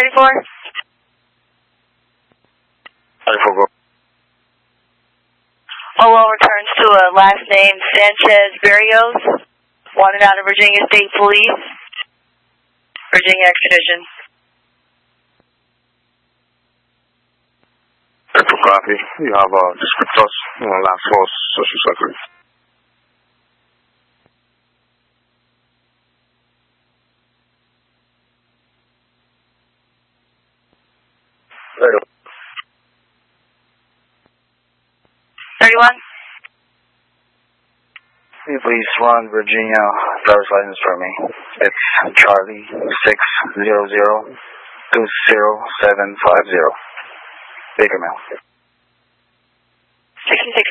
34? 34, go. Olo returns to a last name Sanchez Berrios, wanted out of Virginia State Police, Virginia extradition. Copy. You have descriptors, last four social secrets. Right. 31? Please run Virginia driver's license for me. It's Charlie 600-20750. Baker Mill. 66